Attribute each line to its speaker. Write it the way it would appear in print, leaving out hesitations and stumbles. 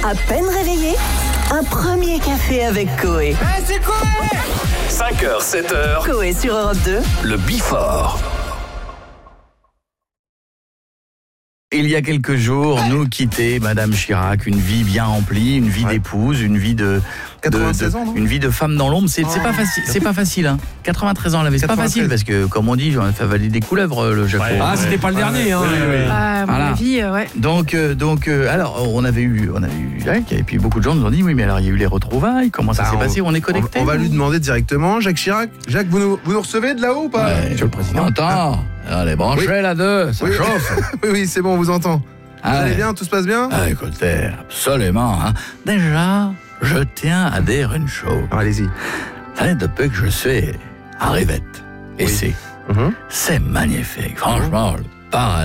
Speaker 1: À peine réveillé, un premier café avec Coé.
Speaker 2: Hey, c'est Coé
Speaker 3: 5h, 7h,
Speaker 1: Coé sur Europe 2.
Speaker 3: le Before.
Speaker 4: Il y a quelques jours, nous quittait Madame Chirac, une vie bien remplie, une vie d'épouse, une vie de
Speaker 5: 96 ans, non
Speaker 4: une vie de femme dans l'ombre. C'est pas facile, c'est pas facile. Hein. 93 ans, elle avait, c'est pas
Speaker 5: 93.
Speaker 4: facile parce que, comme on dit, on a fait avaler des couleuvres, le Jaco.
Speaker 6: Ah, c'était pas le dernier, hein.
Speaker 7: À mon
Speaker 4: Voilà.
Speaker 7: avis, ouais.
Speaker 4: Donc, alors, on avait eu Jacques, et puis beaucoup de gens nous ont dit, oui, mais alors il y a eu les retrouvailles, comment ça s'est passé, on est connectés.
Speaker 5: On va lui demander directement. Jacques Chirac, Jacques, vous nous recevez de là-haut ou pas?
Speaker 4: Ouais,
Speaker 5: Monsieur le Président.
Speaker 4: Attends, allez, branchez
Speaker 5: Oui.
Speaker 4: la 2, ça
Speaker 5: Oui.
Speaker 4: chauffe.
Speaker 5: Oui, c'est bon, on vous entend. Vous
Speaker 4: Ah
Speaker 5: allez
Speaker 4: ouais.
Speaker 5: bien, tout se passe bien?
Speaker 4: Ah, écoutez, absolument. Hein. Déjà, je tiens à dire une chose.
Speaker 5: Allez-y.
Speaker 4: Vous savez, depuis que je suis à Rivette, ici, c'est magnifique. Franchement, pas